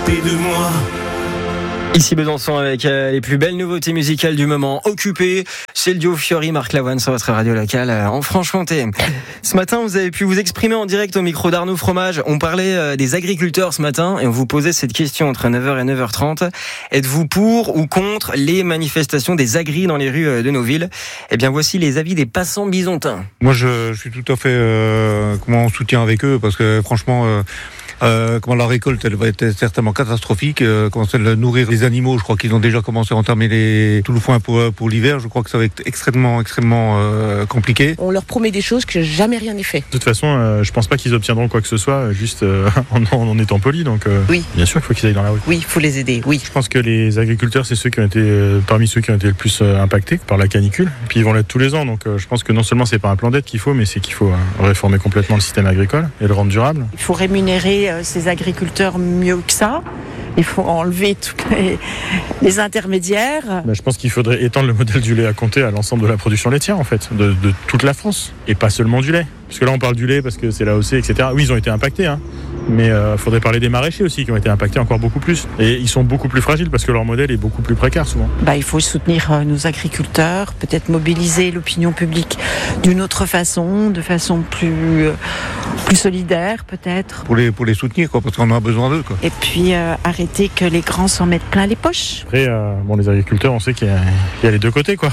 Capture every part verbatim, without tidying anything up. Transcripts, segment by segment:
de moi. Ici Besançon avec euh, les plus belles nouveautés musicales du moment. Occupé, c'est le duo Fiori Marc Lavoine sur votre radio locale euh, en Franche-Comté. Ce matin, vous avez pu vous exprimer en direct au micro d'Arnaud Fromage. On parlait euh, des agriculteurs ce matin et on vous posait cette question entre neuf heures et neuf heures trente. Êtes-vous pour ou contre les manifestations des agris dans les rues euh, de nos villes ? Eh bien, voici les avis des passants bisontins. Moi, je, je suis tout à fait euh, comment, en soutien avec eux parce que franchement... Euh Euh, comment la récolte, elle va être certainement catastrophique. Euh, comment c'est de nourrir les animaux, je crois qu'ils ont déjà commencé à entamer les, tout le foin pour, pour l'hiver. Je crois que ça va être extrêmement, extrêmement euh, compliqué. On leur promet des choses que jamais rien n'est fait. De toute façon, euh, je pense pas qu'ils obtiendront quoi que ce soit juste euh, en, en étant polis. Donc, euh, oui. Bien sûr qu'il faut qu'ils aillent dans la rue. Oui, il faut les aider, oui. Je pense que les agriculteurs, c'est ceux qui ont été, euh, parmi ceux qui ont été le plus euh, impactés par la canicule. Puis ils vont l'être tous les ans. Donc euh, je pense que non seulement c'est pas un plan d'aide qu'il faut, mais c'est qu'il faut euh, réformer complètement le système agricole et le rendre durable. Il faut rémunérer euh, ces agriculteurs mieux que ça. Il faut enlever tous les, les intermédiaires. Ben, je pense qu'il faudrait étendre le modèle du lait à compter à l'ensemble de la production laitière, en fait, de, de toute la France, et pas seulement du lait. Parce que là, on parle du lait parce que c'est l'A O C, et cetera. Oui, ils ont été impactés, hein. Mais il euh, faudrait parler des maraîchers aussi, qui ont été impactés encore beaucoup plus. Et ils sont beaucoup plus fragiles parce que leur modèle est beaucoup plus précaire, souvent. Bah, il faut soutenir euh, nos agriculteurs, peut-être mobiliser l'opinion publique d'une autre façon, de façon plus, euh, plus solidaire, peut-être. Pour les, pour les soutenir, quoi, parce qu'on en a besoin d'eux, quoi. Et puis, euh, arrêter que les grands s'en mettent plein les poches. Après, euh, bon, les agriculteurs, on sait qu'il y a, il y a les deux côtés, quoi.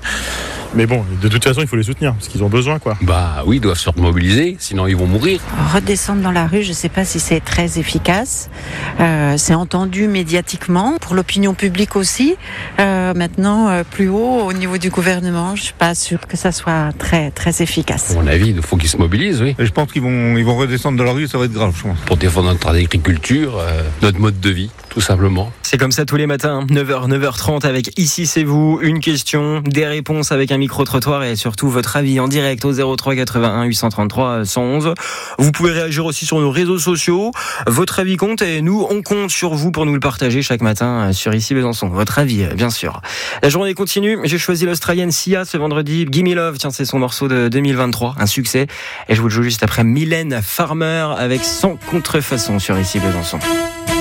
Mais bon, de toute façon, il faut les soutenir, parce qu'ils ont besoin, quoi. Bah oui, ils doivent se mobiliser, sinon ils vont mourir. Redescendre dans la rue, je ne sais pas si c'est très efficace. Euh, c'est entendu médiatiquement, pour l'opinion publique aussi. Euh, maintenant, euh, plus haut, au niveau du gouvernement, je ne suis pas sûre que ça soit très, très efficace. À mon avis, il faut qu'ils se mobilisent, oui. Et je pense qu'ils vont, ils vont redescendre dans la rue, ça va être grave, je pense. Pour défendre notre agriculture, euh, notre mode de vie, tout simplement. C'est comme ça tous les matins, neuf heures, neuf heures trente avec Ici c'est vous, une question, des réponses avec un micro-trottoir et surtout votre avis en direct au zéro trois quatre-vingt-un huit cent trente-trois cent onze. Vous pouvez réagir aussi sur nos réseaux sociaux. Votre avis compte et nous, on compte sur vous pour nous le partager chaque matin sur Ici Besançon. Votre avis, bien sûr. La journée continue. J'ai choisi l'Australienne Sia ce vendredi. Gimme Love, tiens, c'est son morceau de deux mille vingt-trois. Un succès. Et je vous le joue juste après Mylène Farmer avec Sans contrefaçon sur Ici Besançon.